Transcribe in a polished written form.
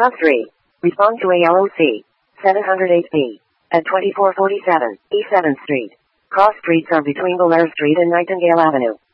Sub 3. Respond to ALOC 708B at 2447 East 7th Street. Cross streets are between Belair Street and Nightingale Avenue.